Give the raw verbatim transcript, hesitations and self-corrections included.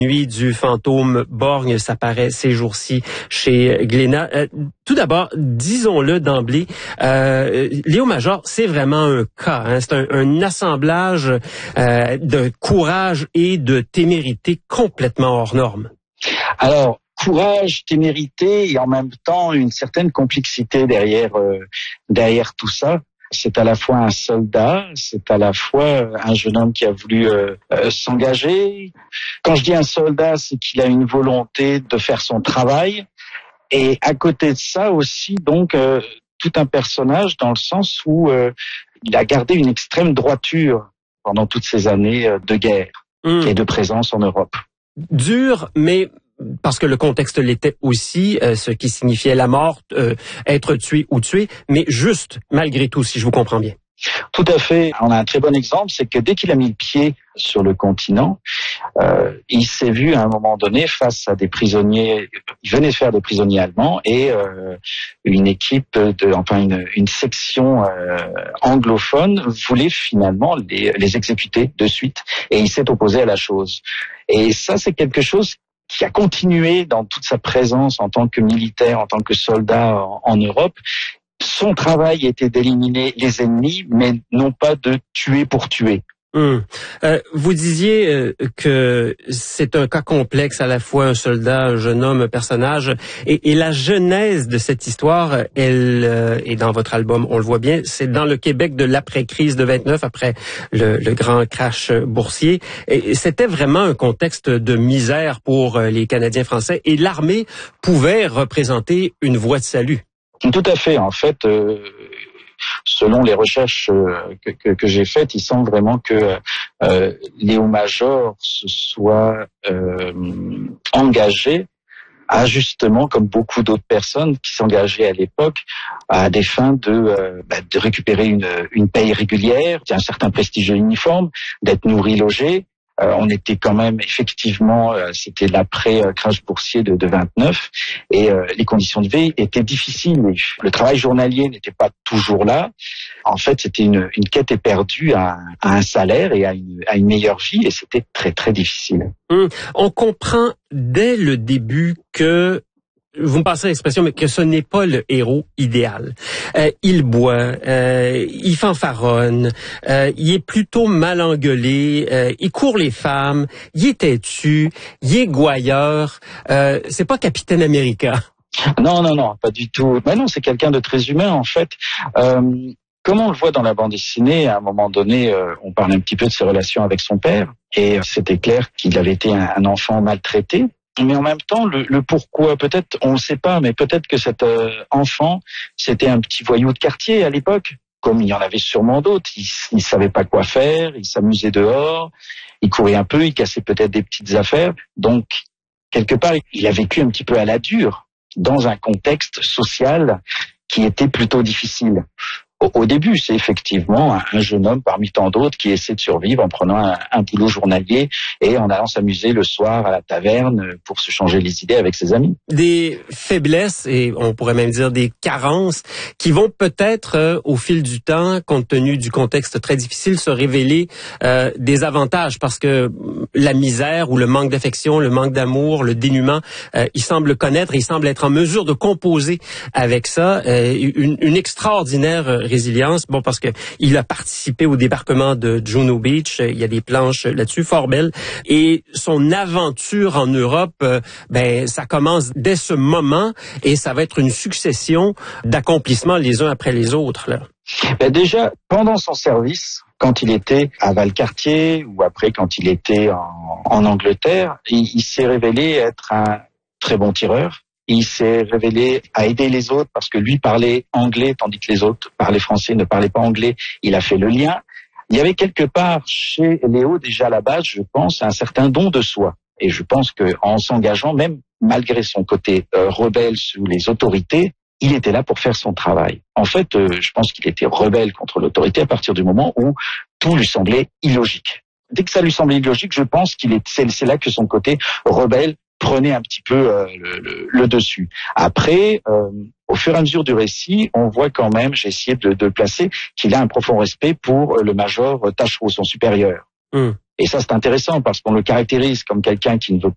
Nuit du fantôme borgne, ça paraît ces jours-ci chez Glénat. Euh, tout d'abord, disons-le d'emblée, euh, Léo Major, c'est vraiment un cas. Hein? C'est un, un assemblage euh, de courage et de témérité complètement hors norme. Alors, courage, témérité et en même temps une certaine complexité derrière euh, derrière tout ça. C'est à la fois un soldat, c'est à la fois un jeune homme qui a voulu euh, euh, s'engager. Quand je dis un soldat, c'est qu'il a une volonté de faire son travail. Et à côté de ça aussi, donc, euh, tout un personnage dans le sens où euh, il a gardé une extrême droiture pendant toutes ces années euh, de guerre mmh. et de présence en Europe. Dur, mais... parce que le contexte l'était aussi, euh, ce qui signifiait la mort, euh, être tué ou tué, mais juste, malgré tout, si je vous comprends bien. Tout à fait. On a un très bon exemple, c'est que dès qu'il a mis le pied sur le continent, euh, il s'est vu à un moment donné face à des prisonniers, il venait de faire des prisonniers allemands et euh, une équipe, de, enfin une, une section euh, anglophone voulait finalement les, les exécuter de suite et il s'est opposé à la chose. Et ça, c'est quelque chose qui a continué dans toute sa présence en tant que militaire, en tant que soldat en, en Europe. Son travail était d'éliminer les ennemis, mais non pas de tuer pour tuer. Hum. Euh, vous disiez euh, que c'est un cas complexe, à la fois un soldat, un jeune homme, un personnage, et, et la genèse de cette histoire, elle euh, est dans votre album, on le voit bien, c'est dans le Québec de l'après-crise de vingt-neuf, après le, le grand crash boursier. Et c'était vraiment un contexte de misère pour les Canadiens français, et l'armée pouvait représenter une voie de salut. Tout à fait, en fait... Euh... Selon les recherches que, que, que j'ai faites, il semble vraiment que euh, Léo Major se soit euh, engagé à justement, comme beaucoup d'autres personnes qui s'engageaient à l'époque, à des fins de, euh, bah, de récupérer une, une paye régulière, un certain prestige de l'uniforme, d'être nourri, logé. Euh, on était quand même effectivement, euh, c'était l'après-crash boursier de, de vingt-neuf et euh, les conditions de vie étaient difficiles. Le travail journalier n'était pas toujours là. En fait, c'était une, une quête éperdue à, à un salaire et à une, à une meilleure vie et c'était très très difficile. Hum, on comprend dès le début que vous me passez l'expression, mais que ce n'est pas le héros idéal. Euh, il boit, euh, il fanfaronne, euh, il est plutôt mal engueulé, euh, il court les femmes, il est têtu, il est gouailleur. Euh, c'est pas Capitaine America. Non, non, non, pas du tout. Mais non, c'est quelqu'un de très humain, en fait. Euh, comme on le voit dans la bande dessinée, à un moment donné, euh, on parle un petit peu de ses relations avec son père, et c'était clair qu'il avait été un, un enfant maltraité. Mais en même temps, le, le pourquoi, peut-être, on ne sait pas, mais peut-être que cet euh, enfant, c'était un petit voyou de quartier à l'époque, comme il y en avait sûrement d'autres. Il ne savait pas quoi faire, il s'amusait dehors, il courait un peu, il cassait peut-être des petites affaires. Donc, quelque part, il a vécu un petit peu à la dure, dans un contexte social qui était plutôt difficile. Au début, c'est effectivement un jeune homme parmi tant d'autres qui essaie de survivre en prenant un, un boulot journalier et en allant s'amuser le soir à la taverne pour se changer les idées avec ses amis. Des faiblesses et on pourrait même dire des carences qui vont peut-être euh, au fil du temps, compte tenu du contexte très difficile, se révéler euh, des avantages parce que la misère ou le manque d'affection, le manque d'amour, le dénuement, euh, il semble connaître, il semble être en mesure de composer avec ça euh, une, une extraordinaire résilience, bon, parce que il a participé au débarquement de Juno Beach, il y a des planches là-dessus, fort belles, et son aventure en Europe, euh, ben, ça commence dès ce moment, et ça va être une succession d'accomplissements les uns après les autres, là. Ben déjà, pendant son service, quand il était à Valcartier, ou après quand il était en, en Angleterre, il, il s'est révélé être un très bon tireur. Il s'est révélé à aider les autres parce que lui parlait anglais tandis que les autres parlaient français, ne parlaient pas anglais. Il a fait le lien. Il y avait quelque part chez Léo déjà à la base, je pense, un certain don de soi. Et je pense qu'en s'engageant, même malgré son côté euh, rebelle sous les autorités, il était là pour faire son travail. En fait, euh, je pense qu'il était rebelle contre l'autorité à partir du moment où tout lui semblait illogique. Dès que ça lui semblait illogique, je pense qu'il est, c'est, c'est là que son côté rebelle prenait un petit peu euh, le, le, le dessus. Après, euh, au fur et à mesure du récit, on voit quand même, j'ai essayé de, de placer, qu'il a un profond respect pour le major Taschereau, son supérieur. Mmh. Et ça, c'est intéressant parce qu'on le caractérise comme quelqu'un qui ne veut